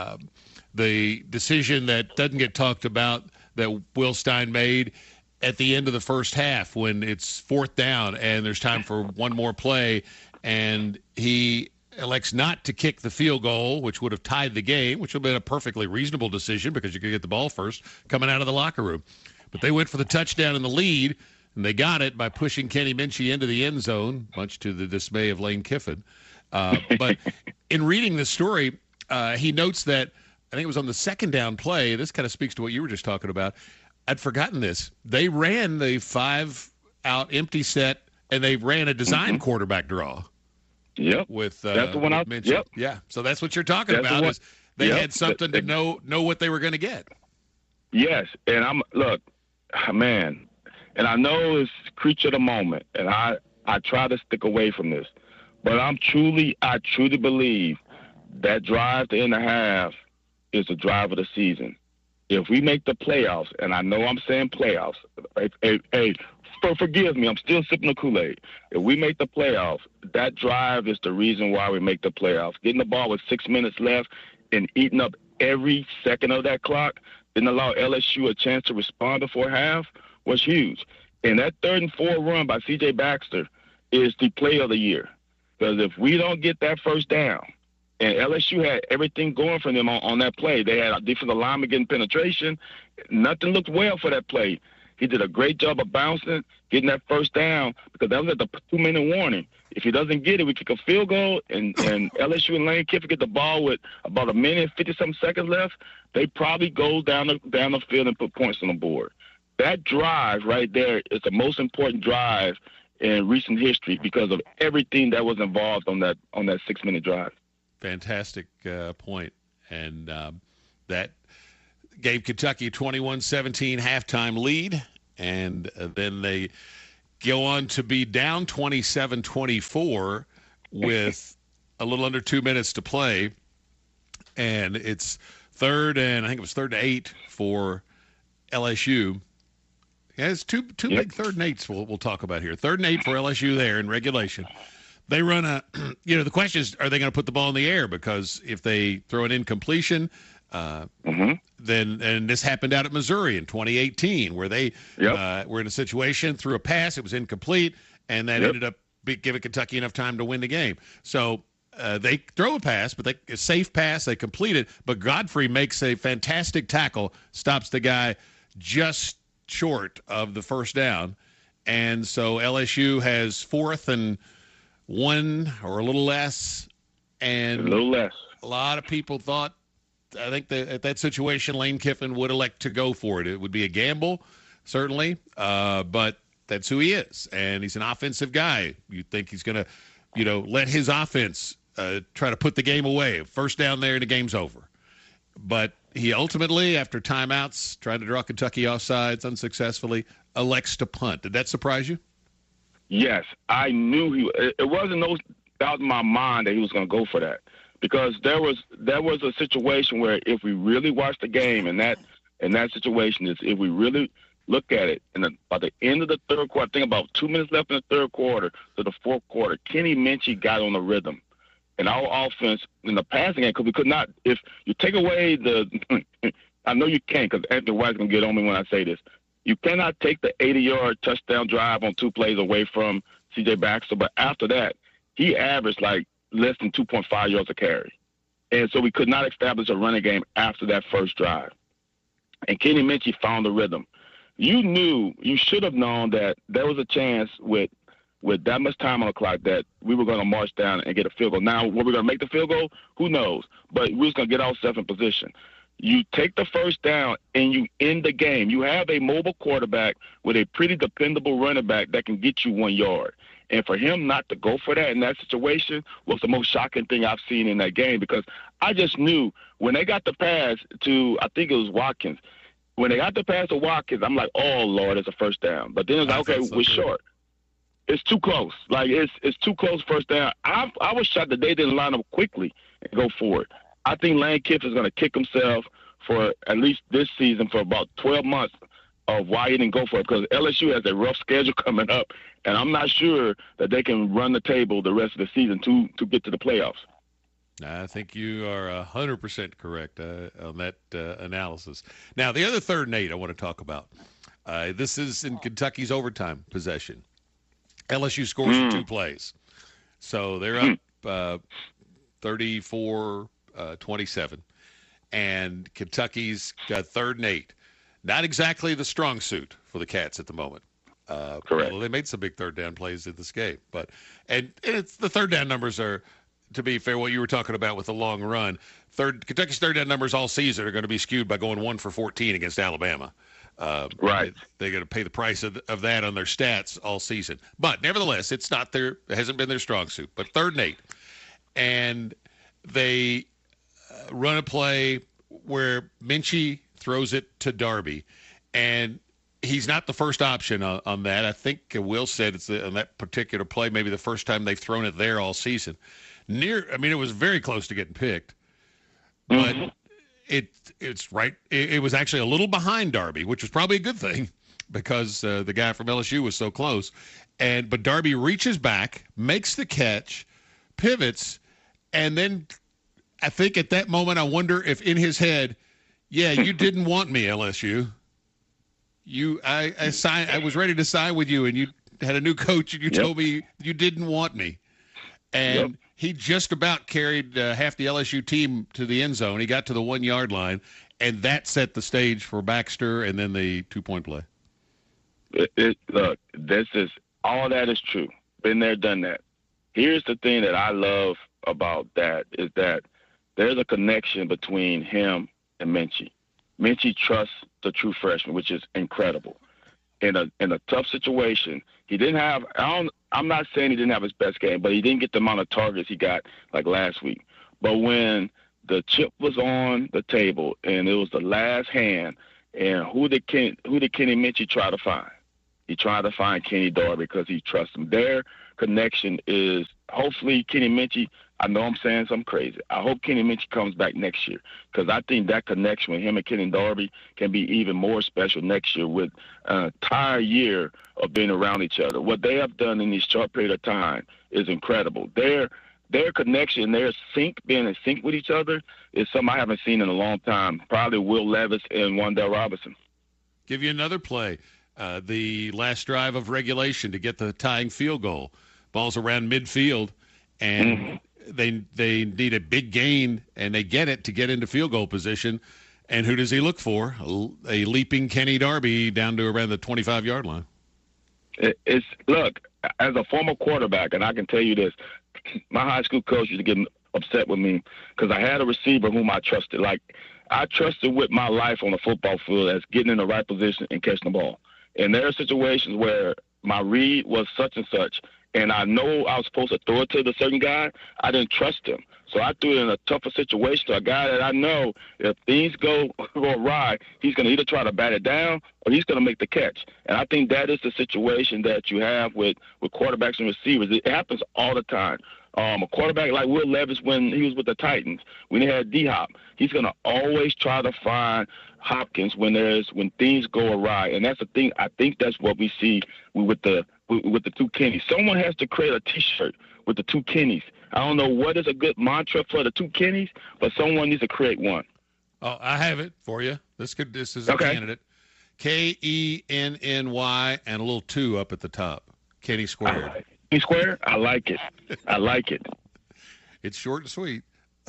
the decision that doesn't get talked about that Will Stein made at the end of the first half when it's fourth down and there's time for one more play, and he elects not to kick the field goal, which would have tied the game, which would have been a perfectly reasonable decision because you could get the ball first coming out of the locker room. But they went for the touchdown in the lead, and they got it by pushing Kenny Minchie into the end zone, much to the dismay of Lane Kiffin. But in reading this story, he notes that, I think it was on the second down play, this kind of speaks to what you were just talking about. I'd forgotten this. They ran the 5-out empty set, and they ran a design quarterback draw. Yep. With that's the one I. Yep. Yeah. So that's what you're talking about. Is they had something to know what they were going to get. Yes, and look, man, and I know it's creature of the moment, and I try to stick away from this, but I truly believe that drive to end the half is the drive of the season. If we make the playoffs, and I know I'm saying playoffs, forgive me, I'm still sipping the Kool-Aid. If we make the playoffs, that drive is the reason why we make the playoffs. Getting the ball with 6 minutes left and eating up every second of that clock, didn't allow LSU a chance to respond before half, was huge. And that 3rd and 4 run by C.J. Baxter is the play of the year. Because if we don't get that first down, and LSU had everything going for them on that play. They had a defensive lineman getting penetration. Nothing looked well for that play. He did a great job of bouncing, getting that first down, because that was at the 2-minute warning. If he doesn't get it, we kick a field goal, and LSU and Lane Kiffin get the ball with about 1 minute and 50-something seconds left. They probably go down the field and put points on the board. That drive right there is the most important drive in recent history because of everything that was involved on that 6-minute drive. Fantastic point. And that gave Kentucky a 21-17 halftime lead, and then they go on to be down 27-24 with a little under 2 minutes to play, and it's third and 8 for LSU. Yeah, it's two big 3rd and 8s we'll talk about here. 3rd and 8 for LSU there in regulation. They run the question is, are they going to put the ball in the air? Because if they throw an incompletion, then, and this happened out at Missouri in 2018, where they were in a situation, threw a pass, it was incomplete, and that ended up giving Kentucky enough time to win the game. So they throw a pass, but a safe pass, they complete it, but Godfrey makes a fantastic tackle, stops the guy just short of the first down, and so LSU has 4th and 1 or a little less, and a lot of people thought, I think that at that situation, Lane Kiffin would elect to go for it. It would be a gamble, certainly, but that's who he is, and he's an offensive guy. You think he's going to, let his offense try to put the game away. First down there, and the game's over. But he ultimately, after timeouts, trying to draw Kentucky offsides unsuccessfully, elects to punt. Did that surprise you? Yes, I knew it wasn't no doubt in my mind that he was going to go for that, because there was a situation where if we really watched the game, and that situation is, if we really look at it, and by the end of the third quarter, I think about 2 minutes left in the third quarter to the fourth quarter, Kenny Minchey got on the rhythm. And our offense in the passing game, because we could not, if you take away I know you can't, because Anthony White's going to get on me when I say this. You cannot take the 80-yard touchdown drive on 2 plays away from C.J. Baxter, but after that, he averaged like less than 2.5 yards a carry. And so we could not establish a running game after that first drive. And Kenny Minchey found the rhythm. You should have known that there was a chance with that much time on the clock that we were going to march down and get a field goal. Now, were we going to make the field goal? Who knows? But we're just going to get ourselves in position. You take the first down and you end the game. You have a mobile quarterback with a pretty dependable running back that can get you 1 yard. And for him not to go for that in that situation was the most shocking thing I've seen in that game, because I just knew when they got the pass to, I think it was Watkins. When they got the pass to Watkins, I'm like, oh, Lord, it's a first down. But then it's like, okay, we're short. It's too close. Like, it's too close first down. I was shocked that they didn't line up quickly and go for it. I think Lane Kiffin is going to kick himself for at least this season for about 12 months of why he didn't go for it, because LSU has a rough schedule coming up, and I'm not sure that they can run the table the rest of the season to get to the playoffs. I think you are 100% correct on that analysis. Now, the other 3rd and 8 I want to talk about. This is in Kentucky's overtime possession. LSU scores in 2 plays. So they're up 34-27. And Kentucky's got 3rd and 8. Not exactly the strong suit for the Cats at the moment. Correct. Well, they made some big 3rd down plays in this game. And it's the 3rd down numbers are, to be fair, what you were talking about with the long run. Kentucky's 3rd down numbers all season are going to be skewed by going 1 for 14 against Alabama. Right. They're going to pay the price of that on their stats all season. But nevertheless, it hasn't been their strong suit. But 3rd and 8. And they run a play where Minchey throws it to Darby. And he's not the first option on that. I think Will said it's on that particular play, maybe the first time they've thrown it there all season. It was very close to getting picked. But it's right. It was actually a little behind Darby, which was probably a good thing because the guy from LSU was so close. But Darby reaches back, makes the catch, pivots, and then I think at that moment I wonder if in his head, yeah, you didn't want me, LSU. I was ready to sign with you, and you had a new coach, and you told me you didn't want me. And he just about carried half the LSU team to the end zone. He got to the 1 yard line, and that set the stage for Baxter and then the 2-point play. Look, all that is true. Been there, done that. Here's the thing that I love about that is that there's a connection between him and Minchie. Minchie trusts the true freshman, which is incredible. In a tough situation, he didn't have. I'm not saying he didn't have his best game, but he didn't get the amount of targets he got like last week. But when the chip was on the table and it was the last hand, and who did Kenny Minchie try to find? He tried to find Kenny Darby because he trusts him. Their connection is hopefully Kenny Minchie. I know I'm saying something crazy. I hope Kenny Minchie comes back next year because I think that connection with him and Kenny Darby can be even more special next year with an entire year of being around each other. What they have done in this short period of time is incredible. Their connection, their being in sync with each other is something I haven't seen in a long time. Probably Will Levis and Wan'Dale Robinson. Give you another play. The last drive of regulation to get the tying field goal. Ball's around midfield, and they need a big gain, and they get it to get into field goal position. And who does he look for? A leaping Kenny Darby down to around the 25-yard line. Look, as a former quarterback, and I can tell you this, my high school coach used to get upset with me because I had a receiver whom I trusted. Like, I trusted with my life on the football field as getting in the right position and catching the ball. And there are situations where my read was such and such, and I know I was supposed to throw it to the certain guy. I didn't trust him. So I threw it in a tougher situation to a guy that I know if things go awry, he's going to either try to bat it down or he's going to make the catch. And I think that is the situation that you have with quarterbacks and receivers. It happens all the time. A quarterback like Will Levis when he was with the Titans, when he had D-Hop, he's going to always try to find Hopkins when things go awry. And that's the thing. I think that's what we see with the two Kennys. Someone has to create a T-shirt with the two Kennys. I don't know what is a good mantra for the two Kennys, but someone needs to create one. Oh, I have it for you. This is a candidate. Kenny and a little 2 up at the top. Kenny squared. Kenny squared? I like it. I like it. It's short and sweet.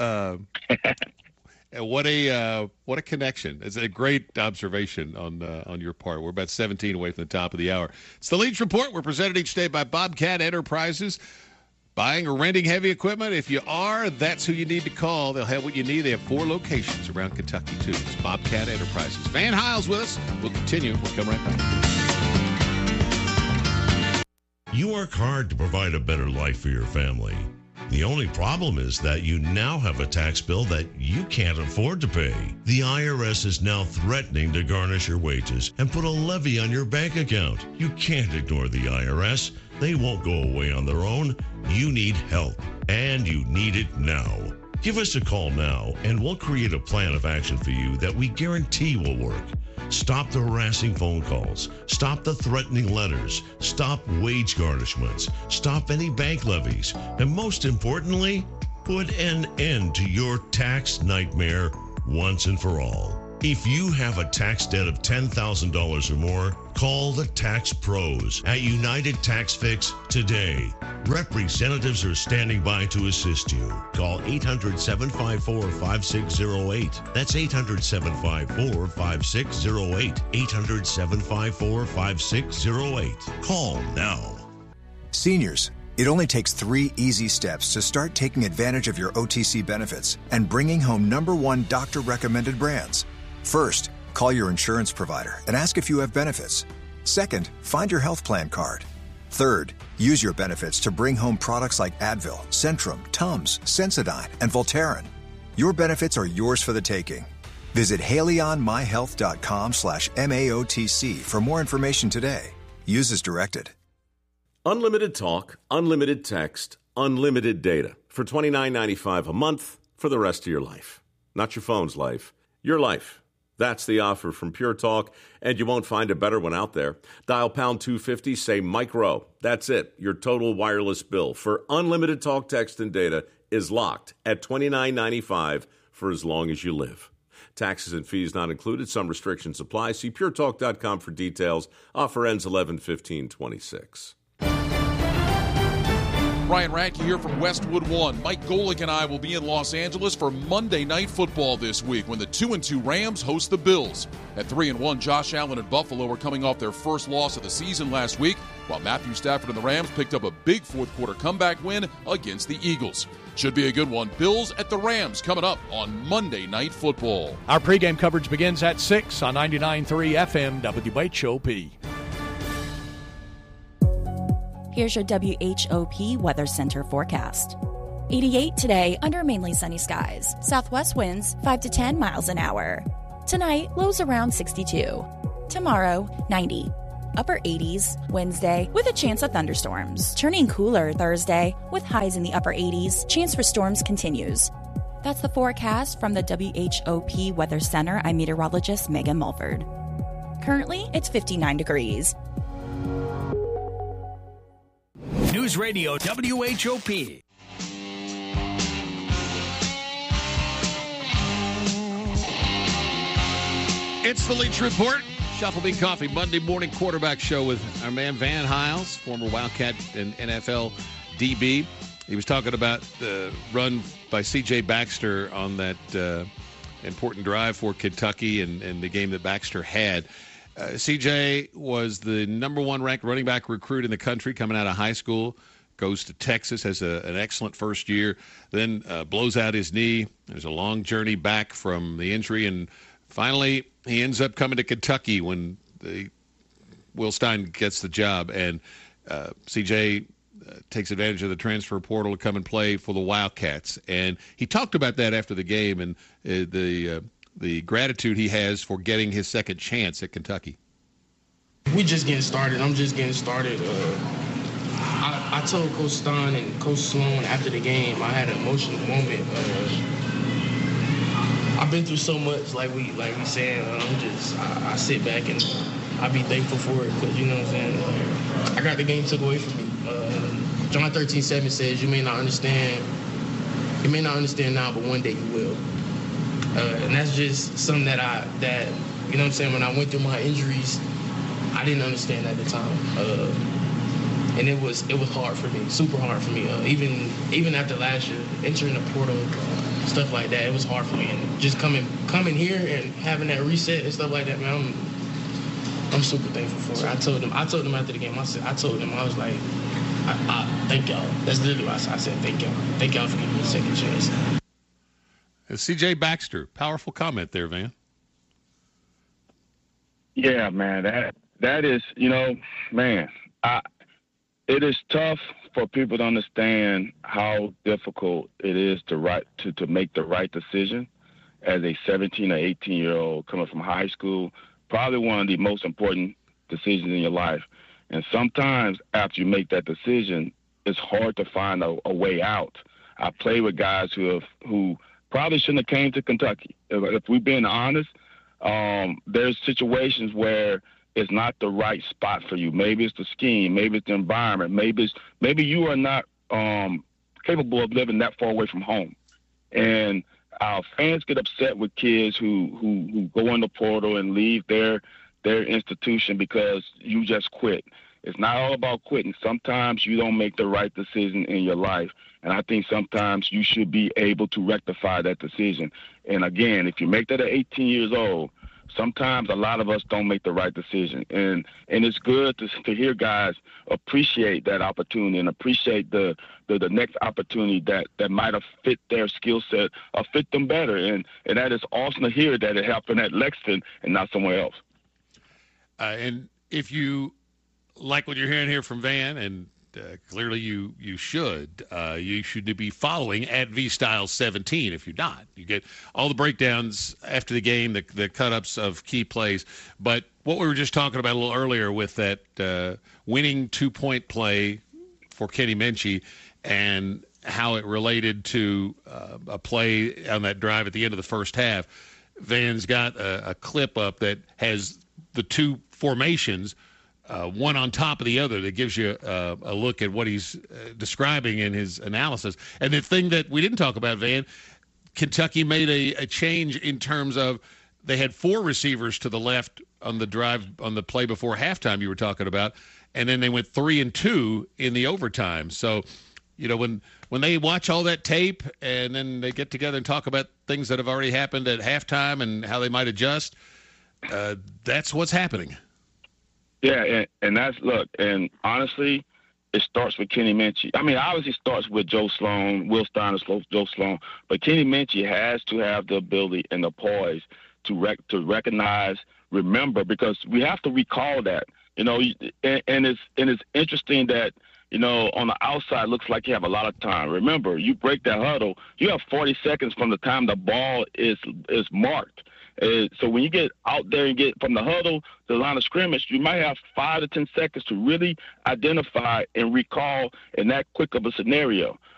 What a connection. It's a great observation on your part. We're about 17 away from the top of the hour. It's the Leach Report. We're presented each day by Bobcat Enterprises. Buying or renting heavy equipment? If you are, that's who you need to call. They'll have what you need. They have 4 locations around Kentucky, too. It's Bobcat Enterprises. Van Hiles with us. We'll continue. We'll come right back. You work hard to provide a better life for your family. The only problem is that you now have a tax bill that you can't afford to pay. The IRS is now threatening to garnish your wages and put a levy on your bank account. You can't ignore the IRS. They won't go away on their own. You need help, and you need it now. Give us a call now, and we'll create a plan of action for you that we guarantee will work. Stop the harassing phone calls. Stop the threatening letters. Stop wage garnishments. Stop any bank levies. And most importantly, put an end to your tax nightmare once and for all. If you have a tax debt of $10,000 or more, call the Tax Pros at United Tax Fix today. Representatives are standing by to assist you. Call 800-754-5608. That's 800-754-5608. 800-754-5608. Call now. Seniors, it only takes 3 easy steps to start taking advantage of your OTC benefits and bringing home #1 doctor-recommended brands. First, call your insurance provider and ask if you have benefits. Second, find your health plan card. Third, use your benefits to bring home products like Advil, Centrum, Tums, Sensodyne, and Voltaren. Your benefits are yours for the taking. Visit HaleyOnMyHealth.com/MAOTC for more information today. Use as directed. Unlimited talk, unlimited text, unlimited data for $29.95 a month for the rest of your life. Not your phone's life, your life. That's the offer from Pure Talk, and you won't find a better one out there. Dial pound 250, say micro. That's it. Your total wireless bill for unlimited talk, text, and data is locked at $29.95 for as long as you live. Taxes and fees not included. Some restrictions apply. See puretalk.com for details. Offer ends 11/15/26. Ryan Radke here from Westwood One. Mike Golick and I will be in Los Angeles for Monday Night Football this week when the 2-2 Rams host the Bills. At 3-1, Josh Allen and Buffalo are coming off their first loss of the season last week, while Matthew Stafford and the Rams picked up a big fourth-quarter comeback win against the Eagles. Should be a good one. Bills at the Rams coming up on Monday Night Football. Our pregame coverage begins at 6 on 99.3 FM WHOP. Here's your WHOP Weather Center forecast. 88 today under mainly sunny skies. Southwest winds 5 to 10 miles an hour. Tonight, lows around 62. Tomorrow, 90. Upper 80s Wednesday with a chance of thunderstorms. Turning cooler Thursday with highs in the upper 80s. Chance for storms continues. That's the forecast from the WHOP Weather Center. I'm meteorologist Megan Mulford. Currently, it's 59 degrees. News Radio WHOP. It's the Leach Report. Shuffle Bean Coffee Monday morning quarterback show with our man Van Hiles, former Wildcat and NFL DB. He was talking about the run by C.J. Baxter on that important drive for Kentucky and the game that Baxter had. C.J. was the number one ranked running back recruit in the country coming out of high school, goes to Texas, has an excellent first year, then blows out his knee. There's a long journey back from the injury, and finally he ends up coming to Kentucky when Will Stein gets the job, and C.J. takes advantage of the transfer portal to come and play for the Wildcats. And he talked about that after the game and the gratitude he has for getting his second chance at Kentucky. We just getting started. I'm just getting started. I told Coach Stein and Coach Sloan after the game, I had an emotional moment. I've been through so much, like we saying. I sit back and I be thankful for it, because you know what I'm saying. I got the game took away from me. John 13:7 says, "You may not understand now, but one day you will." And that's just something that you know what I'm saying, when I went through my injuries, I didn't understand at the time. And it was hard for me, super hard for me. Even after last year, entering the portal, stuff like that, it was hard for me. And just coming here and having that reset and stuff like that, man, I'm super thankful for it. I told them after the game, I was like, I thank y'all. That's literally what I said, thank y'all. Thank y'all for giving me a second chance. C.J. Baxter, powerful comment there, Van. Yeah, man, that is, man, it is tough for people to understand how difficult it is to make the right decision as a 17 or 18-year-old coming from high school, probably one of the most important decisions in your life. And sometimes after you make that decision, it's hard to find a way out. I play with guys who probably shouldn't have came to Kentucky. If we've been honest, there's situations where it's not the right spot for you. Maybe it's the scheme, maybe it's the environment, maybe you are not capable of living that far away from home. And our fans get upset with kids who go in the portal and leave their institution because you just quit. It's not all about quitting. Sometimes you don't make the right decision in your life. And I think sometimes you should be able to rectify that decision. And again, if you make that at 18 years old, sometimes a lot of us don't make the right decision. And it's good to hear guys appreciate that opportunity and appreciate the next opportunity that might have fit their skill set or fit them better. And that is awesome to hear that it happened at Lexington and not somewhere else. And if you like what you're hearing here from Van, and clearly you should be following at VStyles17. If you're not, you get all the breakdowns after the game, the cut-ups of key plays. But what we were just talking about a little earlier with that winning 2-point play for Kenny Minchey and how it related to a play on that drive at the end of the first half, Van's got a clip up that has the two formations, one on top of the other, that gives you a look at what he's describing in his analysis. And the thing that we didn't talk about, Van, Kentucky made a change in terms of they had 4 receivers to the left on the drive on the play before halftime you were talking about, and then they went 3 and 2 in the overtime. So You know, when they watch all that tape and then they get together and talk about things that have already happened at halftime and how they might adjust, that's what's happening. Yeah, and that's, look, and honestly, it starts with Kenny Minchey. I mean, obviously it starts with Joe Sloan, Will Steiner, Joe Sloan, but Kenny Minchey has to have the ability and the poise to recognize, remember, because we have to recall that, you know, and it's interesting that, you know, on the outside, looks like you have a lot of time. Remember, you break that huddle, you have 40 seconds from the time the ball is marked. So when you get out there and get from the huddle to the line of scrimmage, you might have 5 to 10 seconds to really identify and recall in that quick of a scenario.